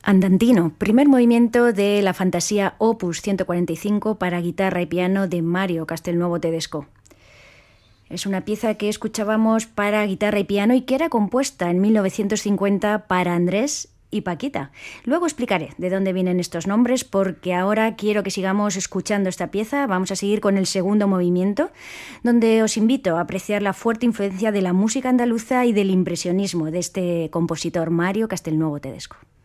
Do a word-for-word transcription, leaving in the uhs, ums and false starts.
Andantino, primer movimiento de la Fantasía Opus ciento cuarenta y cinco para guitarra y piano de Mario Castelnuovo Tedesco. Es una pieza que escuchábamos para guitarra y piano y que era compuesta en mil novecientos cincuenta para Andrés y Paquita. Luego explicaré de dónde vienen estos nombres, porque ahora quiero que sigamos escuchando esta pieza. Vamos a seguir con el segundo movimiento, donde os invito a apreciar la fuerte influencia de la música andaluza y del impresionismo de este compositor Mario Castelnuovo Tedesco.